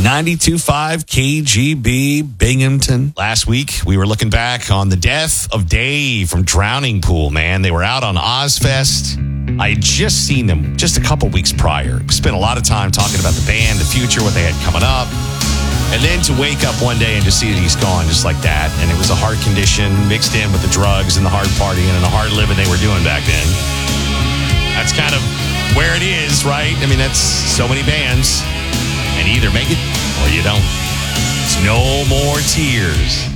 92.5 KGB Binghamton. Last week, we were looking back on the death of Dave from Drowning Pool, man. They were out on Ozfest. I had just seen them just a couple weeks prior. Spent a lot of time talking about the band, the future, what they had coming up. And then to wake up one day and just see that he's gone just like that. And it was a heart condition mixed in with the drugs and the hard partying and the hard living they were doing back then. That's kind of where it is, right? I mean, that's so many bands. And you either make it or you don't. It's no more tears.